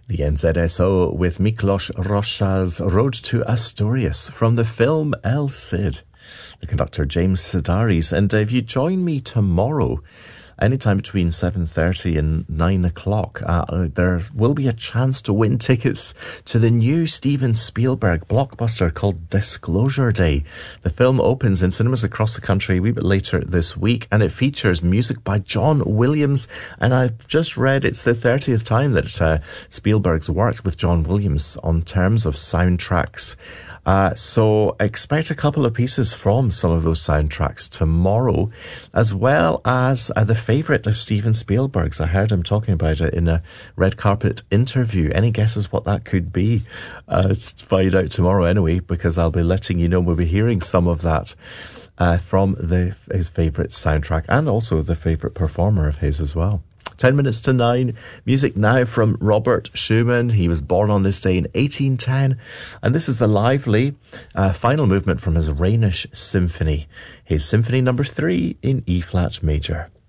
The NZSO with Miklos Rocha's Road to Asturias from the film El Cid. The conductor James Sedaris. And if you join me tomorrow, anytime between 7:30 and 9 o'clock, there will be a chance to win tickets to the new Steven Spielberg blockbuster called Disclosure Day. The film opens in cinemas across the country a wee bit later this week, and it features music by John Williams. And I've just read it's the 30th time that Spielberg's worked with John Williams on terms of soundtracks. So expect a couple of pieces from some of those soundtracks tomorrow, as well as the favourite of Steven Spielberg's. I heard him talking about it in a red carpet interview. Any guesses what that could be? Let's find out tomorrow anyway, because I'll be letting you know. We'll be hearing some of that from his favourite soundtrack, and also the favourite performer of his as well. 10 minutes to 9. Music now from Robert Schumann. He was born on this day in 1810. And this is the lively final movement from his Rhenish Symphony. His Symphony number 3 in E-flat major.